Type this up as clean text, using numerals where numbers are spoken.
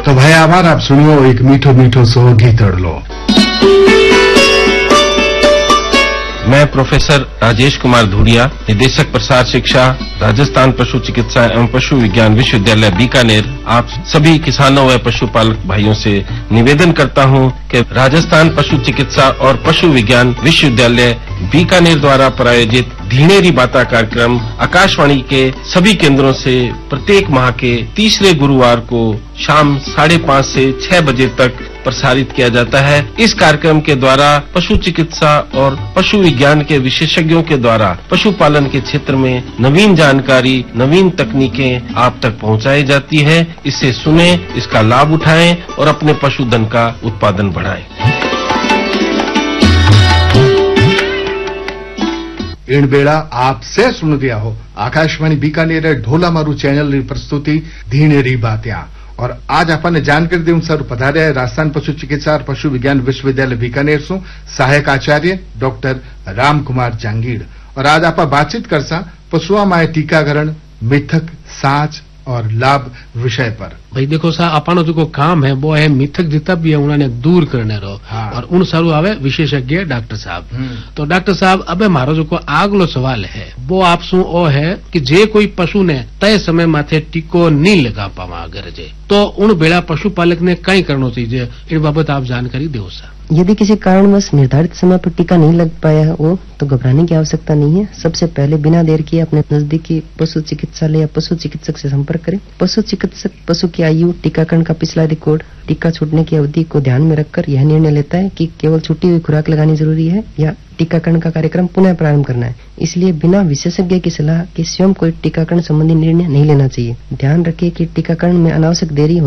तो भाई आभार। आप सुनियो एक मीठो मीठो सो गीत लो। मैं प्रोफेसर राजेश कुमार धूड़िया, निदेशक प्रसार शिक्षा, राजस्थान पशु चिकित्सा एवं पशु विज्ञान विश्वविद्यालय बीकानेर, आप सभी किसानों व पशुपालक भाइयों से निवेदन करता हूं कि राजस्थान पशु चिकित्सा और पशु विज्ञान विश्वविद्यालय बीकानेर द्वारा प्रायोजित धीणेरी बाता कार्यक्रम आकाशवाणी के सभी केंद्रों से प्रत्येक माह के तीसरे गुरुवार को शाम 5:30 से 6 बजे तक प्रसारित किया जाता है। इस कार्यक्रम के द्वारा पशु चिकित्सा और पशु विज्ञान के विशेषज्ञों के द्वारा पशुपालन के क्षेत्र में नवीन जानकारी, नवीन तकनीकें आप तक पहुंचाई जाती है। इसे सुने, इसका लाभ उठाएं और अपने पशुधन का उत्पादन बढ़ाएं। इन बेड़ा आपसे सुन दिया हो आकाशवाणी बीकानेर ढोला मारू चैनल की प्रस्तुति धीणेरी बात्या। और आज अपन जानकारी देऊं सर पधारे है राजस्थान पशु चिकित्सा और पशु विज्ञान विश्वविद्यालय बीकानेर सु सहायक आचार्य डॉक्टर राम कुमार जांगीड़। और आज आप बातचीत करसा पशुओं में टीकाकरण, मिथक, साँच और लाभ विषय पर। भाई देखो सा अपनो जो काम है वो है मिथक जितना भी है उन्होंने दूर करने रो। हाँ। और उन सारू आवे विशेषज्ञ डॉक्टर साहब। तो डॉक्टर साहब अबे मारो जो आगलो सवाल है वो आप सु ओ है कि जे कोई पशु ने तय समय माथे टीको नहीं लगा पावा अगर जे तो उन बेड़ा पशुपालक ने कई करना चाहिए, इन बाबत आप जानकारी दो सा। यदि किसी कारणवश निर्धारित समय पर टीका नहीं लग पाया हो तो घबराने की आवश्यकता नहीं है। सबसे पहले बिना देर किए अपने नजदीकी पशु चिकित्सालय या पशु चिकित्सक से संपर्क करें। पशु चिकित्सक पशु की आयु, टीकाकरण का पिछला रिकॉर्ड, टीका छूटने की अवधि को ध्यान में रखकर यह निर्णय लेता है कि केवल छूटी हुई खुराक लगानी जरूरी है या टीकाकरण का कार्यक्रम पुनः प्रारंभ करना है। इसलिए बिना विशेषज्ञ की सलाह के स्वयं कोई टीकाकरण संबंधी निर्णय नहीं लेना चाहिए। ध्यान रखें कि टीकाकरण में अनावश्यक देरी